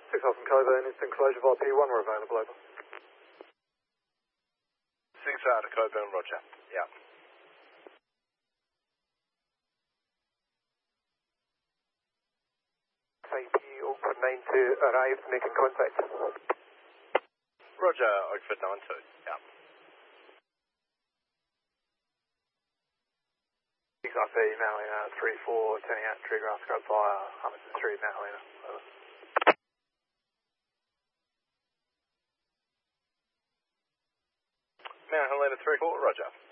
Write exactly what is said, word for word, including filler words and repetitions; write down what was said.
six Alpha Coburn, instant closure via P one, we're available, over. six out of Coburn, roger. Yeah. A P Oakford nine two arrived, making contact. Roger, Oakford nine two, yeah. six R P, Madalena, three four, turning out trigger after got via Hamilton Street, Madalena, over. Mount Helena three four, roger.